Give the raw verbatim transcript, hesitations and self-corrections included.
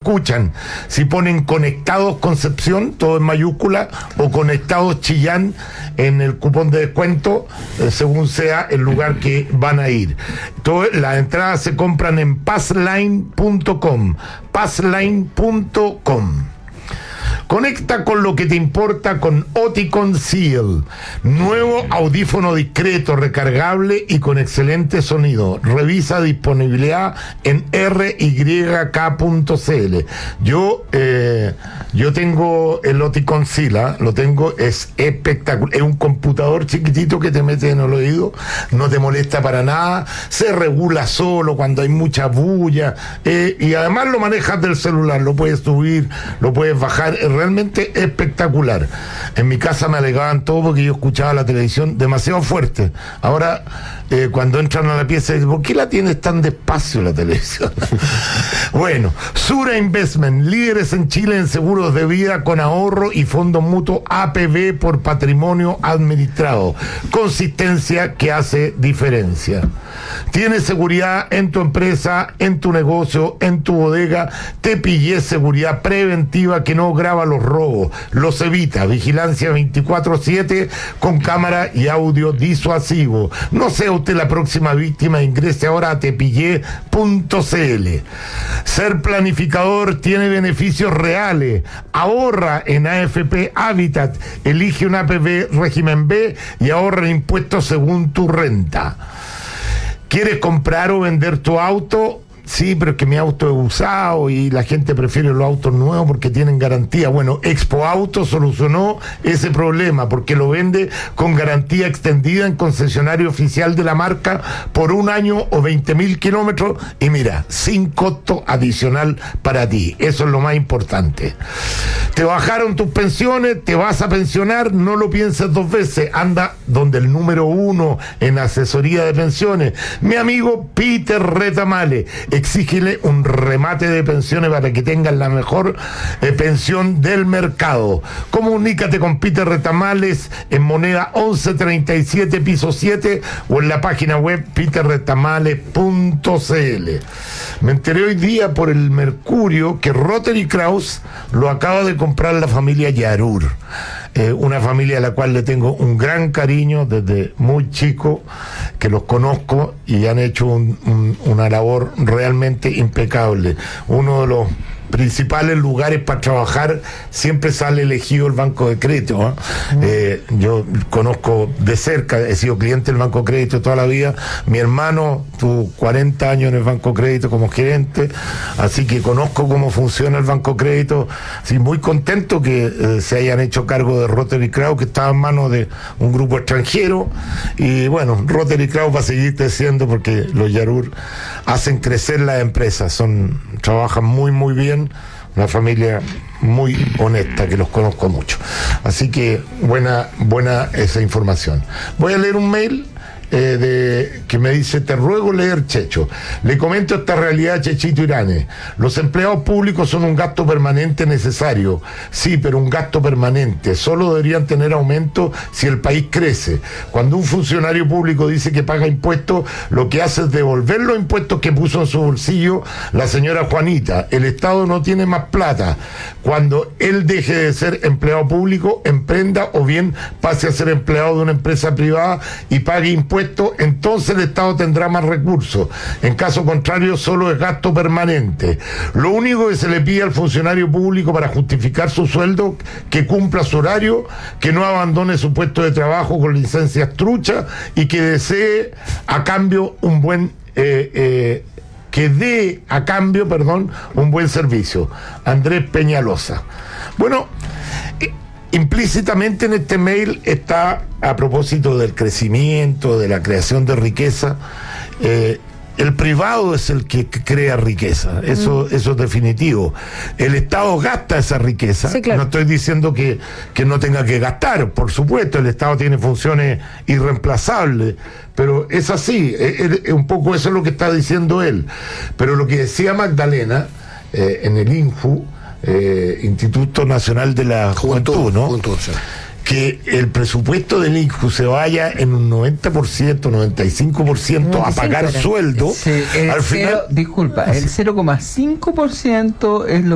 escuchan, si ponen Conectados Concepción, todo en mayúscula, o Conectados Chillán en el cupón de descuento, eh, según sea el lugar que van a ir. Todo, las entradas se compran en passline punto com, passline punto com. Conecta con lo que te importa con Oticon Seal, nuevo audífono discreto, recargable y con excelente sonido. Revisa disponibilidad en r y k punto c l. Yo eh, yo tengo el Oticon Seal, ¿eh? Lo tengo, es espectacular. Es un computador chiquitito que te mete en el oído, no te molesta para nada, se regula solo cuando hay mucha bulla, eh, y además lo manejas del celular, lo puedes subir, lo puedes bajar. Es realmente espectacular. En mi casa me alegaban todo porque yo escuchaba la televisión demasiado fuerte. Ahora, eh, cuando entran a la pieza, dicen, ¿por qué la tienes tan despacio la televisión? Bueno, Sura Investment, líderes en Chile en seguros de vida con ahorro y fondo mutuo A P B por patrimonio administrado. Consistencia que hace diferencia. Tienes seguridad en tu empresa, en tu negocio, en tu bodega. Te pillé seguridad preventiva que no graba los robos, los evita. Vigilancia veinticuatro siete con cámara y audio disuasivo. No sea usted la próxima víctima, ingrese ahora a tepillé punto c l. Ser planificador tiene beneficios reales. Ahorra en A F P Habitat, elige una A P B régimen B y ahorra impuestos según tu renta. ¿Quieres comprar o vender tu auto? Sí, pero es que mi auto es usado y la gente prefiere los autos nuevos porque tienen garantía. Bueno, Expo Auto solucionó ese problema porque lo vende con garantía extendida en concesionario oficial de la marca por un año o veinte mil kilómetros y mira, sin costo adicional para ti. Eso es lo más importante. Te bajaron tus pensiones, te vas a pensionar, no lo pienses dos veces. Anda donde el número uno en asesoría de pensiones, mi amigo Peter Retamale. Exígele un remate de pensiones para que tengan la mejor eh, pensión del mercado. Comunícate con Peter Retamales en Moneda once treinta y siete, piso siete, o en la página web peter retamales punto c l. Me enteré hoy día por el Mercurio que Rotary Kraus lo acaba de comprar la familia Yarur. Eh, una familia a la cual le tengo un gran cariño desde muy chico, que los conozco y han hecho un, un, una labor realmente impecable. Uno de los principales lugares para trabajar siempre sale elegido el Banco de Crédito, ¿eh? Mm. Eh, yo conozco de cerca, he sido cliente del Banco de Crédito toda la vida. Mi hermano tuvo cuarenta años en el Banco de Crédito como gerente, así que conozco cómo funciona el Banco de Crédito. Sí, muy contento que eh, se hayan hecho cargo de Rotary Kraus, que estaba en manos de un grupo extranjero, y bueno, Rotary Kraus va a seguir creciendo porque los Yarur hacen crecer las empresas, son, trabajan muy muy bien. Una familia muy honesta que los conozco mucho. Así que buena, buena esa información. Voy a leer un mail eh, de, que me dice: te ruego leer, Checho. Le comento esta realidad, Chechito Irane. Los empleados públicos son un gasto permanente necesario. Sí, pero un gasto permanente. Solo deberían tener aumento si el país crece. Cuando un funcionario público dice que paga impuestos, lo que hace es devolver los impuestos que puso en su bolsillo la señora Juanita. El Estado no tiene más plata. Cuando él deje de ser empleado público, emprenda o bien pase a ser empleado de una empresa privada y pague impuestos, entonces el Estado tendrá más recursos. En caso contrario, solo es gasto permanente. Lo único que se le pide al funcionario público para justificar su sueldo, que cumpla su horario, que no abandone su puesto de trabajo con licencias truchas y que desee a cambio un buen eh, eh, que dé a cambio, perdón, un buen servicio. Andrés Peñalosa. Bueno, eh, implícitamente en este mail está, a propósito del crecimiento, de la creación de riqueza, eh, el privado es el que crea riqueza, eso, mm. eso es definitivo. El Estado gasta esa riqueza. Sí, claro. No estoy diciendo que, que no tenga que gastar, por supuesto, el Estado tiene funciones irreemplazables, pero es así, es, es un poco eso es lo que está diciendo él. Pero lo que decía Magdalena eh, en el INJU, eh, Instituto Nacional de la Juventud, Juventud ¿no? Juventud, sí. Que el presupuesto del INJU se vaya en un noventa por ciento, noventa y cinco por ciento a pagar sueldo, sí, al final... Cero, disculpa, el cero coma cinco por ciento es lo